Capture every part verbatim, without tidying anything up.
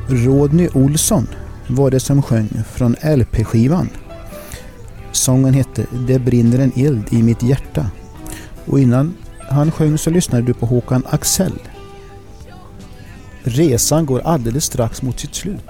Rodney Olsson var det som sjöng från L P-skivan. Sången hette Det brinner en eld i mitt hjärta. Och innan han sjöng så lyssnade du på Håkan Axel. Resan går alldeles strax mot sitt slut.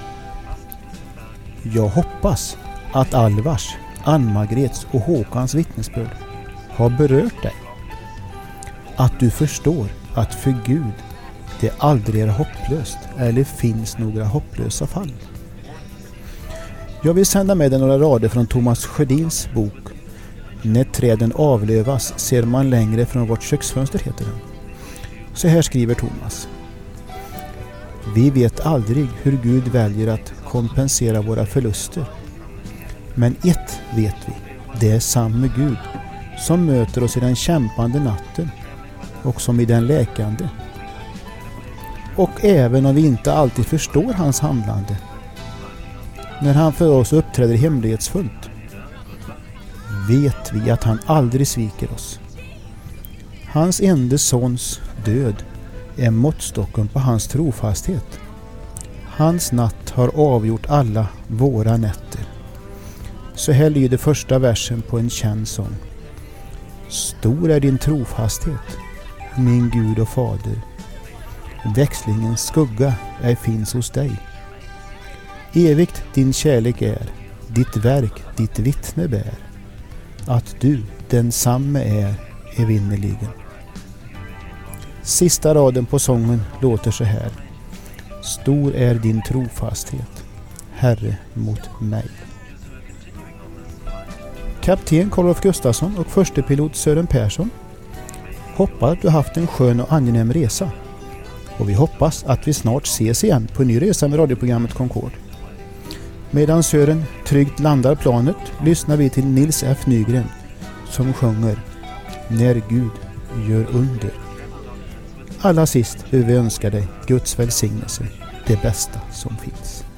Jag hoppas att Alvars, Ann-Margrets och Håkans vittnesbörd har berört dig. Att du förstår att för Gud det aldrig är hopplöst eller finns några hopplösa fall. Jag vill sända med dig några rader från Thomas Sjödins bok När träden avlövas ser man längre från vårt köksfönster, heter den. Så här skriver Thomas. Vi vet aldrig hur Gud väljer att kompensera våra förluster. Men ett vet vi, det är samme Gud som möter oss i den kämpande natten och som i den läkande. Och även om vi inte alltid förstår hans handlande, när han för oss uppträder hemlighetsfullt, vet vi att han aldrig sviker oss. Hans enda sons död är måttstocken på hans trofasthet. Hans natt har avgjort alla våra nätter. Så här lyder första versen på en känd sång. Stor är din trofasthet, min Gud och Fader. Växlingens skugga är finns hos dig. Evigt din kärlek är, ditt verk, ditt vittne bär. Att du, densamme är, evinnerligen. Sista raden på sången låter så här. Stor är din trofasthet, Herre mot mig. Kapten Karl-Olof Gustafsson och förste pilot Sören Persson hoppas att du haft en skön och angenäm resa. Och vi hoppas att vi snart ses igen på en ny resa med radioprogrammet Concord. Medan Sören tryggt landar planet lyssnar vi till Nils F. Nygren som sjunger När Gud gör under. Allra sist vill vi önska dig Guds välsignelse, det bästa som finns.